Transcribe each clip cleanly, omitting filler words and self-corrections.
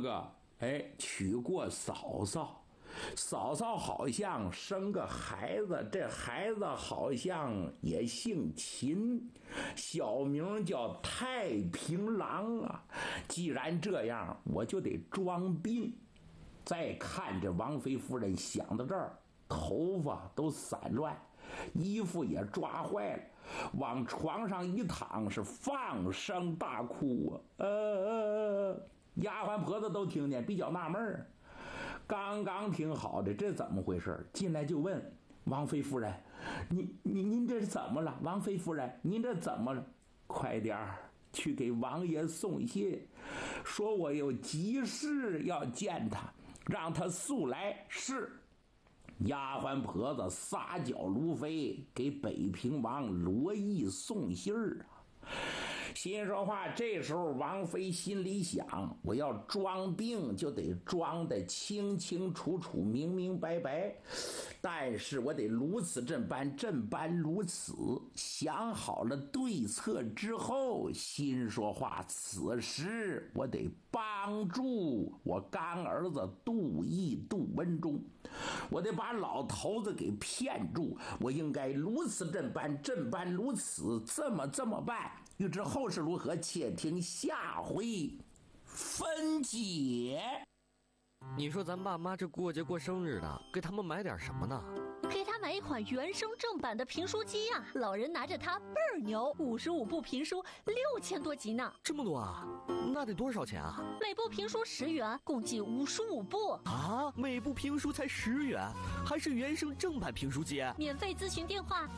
个娶过嫂嫂。嫂嫂好像生个孩子，这孩子好像也姓秦，小名叫太平郎啊。既然这样，我就得装病。再看这王妃夫人想到这儿，头发都散乱，衣服也抓坏了，往床上一躺，是放声大哭啊！丫鬟婆子都听见，比较纳闷儿。刚刚挺好的，这怎么回事？进来就问王妃夫人：“您这是怎么了？”王妃夫人：“您这怎么了？快点儿去给王爷送信，说我有急事要见他，让他速来。”是。丫鬟婆子撒脚如飞，给北平王罗毅送信儿啊。心说话，这时候王妃心里想，我要装病就得装得清清楚楚明明白白，但是我得如此这般如此。想好了对策之后，心说话，此时我得帮助我干儿子杜文忠，我得把老头子给骗住，我应该如此这般如此，这么办。欲知后事如何，且听下回分解。 你说咱爸妈这过节过生日的，给他们买点什么呢？ 给他买一款原声正版的评书机啊！老人拿着它倍儿牛，55部评书6000多集呢。 这么多啊？那得多少钱啊？ 每部评书10元，共计55部啊！每部评书才10元，还是原声正版评书机？ 免费咨询电话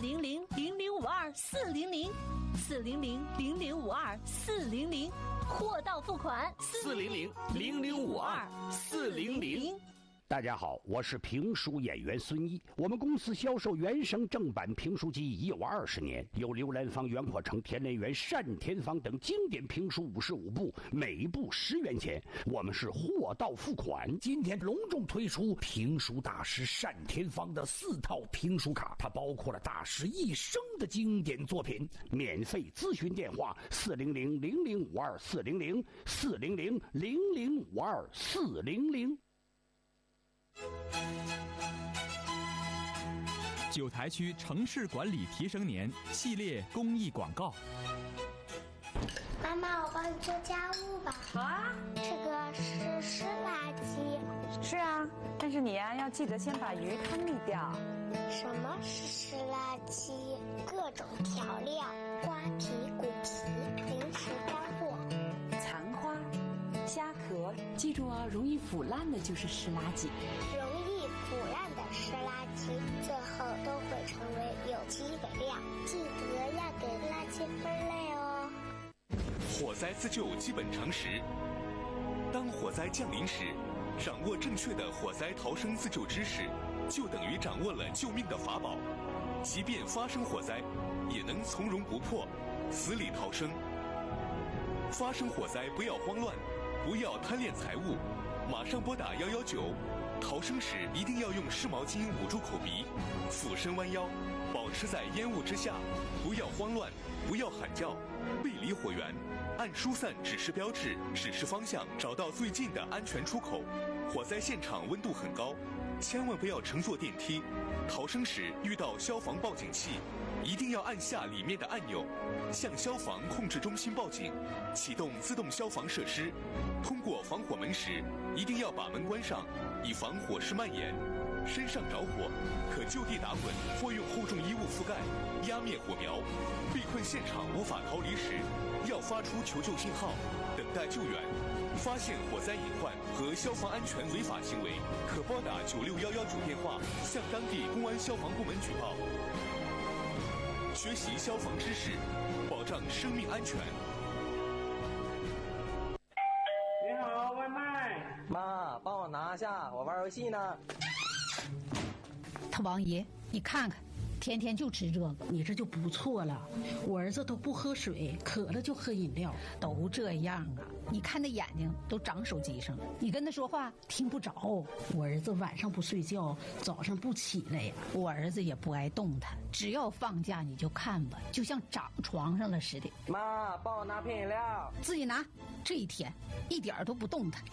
400-0052-400，400-0052-400，货到付款 400-0052-400。 大家好，我是评书演员孙一。我们公司销售原声正版评书机已有20年，有刘兰芳、袁阔成、田连元、单田芳等经典评书55部，每部10元钱。我们是货到付款。今天隆重推出评书大师单田芳的4套评书卡，它包括了大师一生的经典作品。免费咨询电话400-0052-400，400-0052-400。 九台区城市管理提升年系列公益广告。 妈妈，我帮你做家务吧。 好啊。 这个是湿垃圾。 是啊，但是你呀，要记得先把鱼汤沥掉。 什么是湿垃圾？各种调料、瓜皮、骨皮、零食干货、 残花、虾壳，记住啊，容易腐烂的就是湿垃圾。 容易腐烂的湿垃圾，最后都会成为有机肥料。记得要给垃圾分类哦。 火灾自救基本常识：当火灾降临时，掌握正确的火灾逃生自救知识，就等于掌握了救命的法宝。即便发生火灾，也能从容不迫，死里逃生。发生火灾不要慌乱，不要贪恋财物，马上拨打119。逃生时一定要用湿毛巾捂住口鼻，俯身弯腰，保持在烟雾之下，不要慌乱，不要喊叫，背离火源，按疏散指示标志指示方向，找到最近的安全出口。火灾现场温度很高，千万不要乘坐电梯。逃生时遇到消防报警器，一定要按下里面的按钮，向消防控制中心报警，启动自动消防设施。通过防火门时，一定要把门关上，以防火势蔓延。身上着火，可就地打滚或用厚重衣物覆盖，压灭火苗。被困现场无法逃离时，要发出求救信号，等待救援。发现火灾隐患和消防安全违法行为，可拨打9611主电话，向当地公安消防部门举报。学习消防知识，保障生命安全。 你好，外卖。 妈，帮我拿下，我玩游戏呢。 他王爷，你看看，天天就吃这个， 你这就不错了。我儿子都不喝水，渴了就喝饮料， 都这样啊。你看那眼睛都长手机上了，你跟他说话听不着。 我儿子晚上不睡觉，早上不起来呀。 我儿子也不爱动弹，只要放假你就看吧，就像长床上了似的。 妈，帮我拿瓶饮料。 自己拿，这一天一点都不动弹。